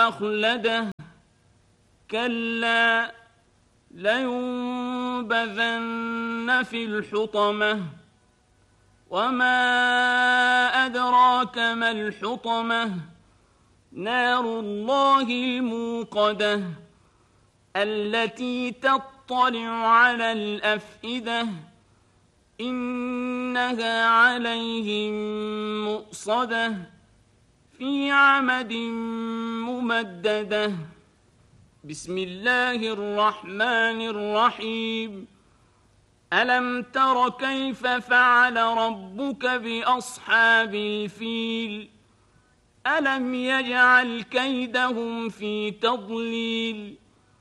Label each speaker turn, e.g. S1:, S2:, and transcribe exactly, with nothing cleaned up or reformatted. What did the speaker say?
S1: أخلده كلا لينبذن في الحطمة وما أدراك ما الحطمة نار الله الموقدة التي تطلع على الأفئدة إنها عليهم مؤصدة في عمد ممددة بسم الله الرحمن الرحيم ألم تر كيف فعل ربك بأصحاب الفيل ألم يجعل كيدهم في تضليل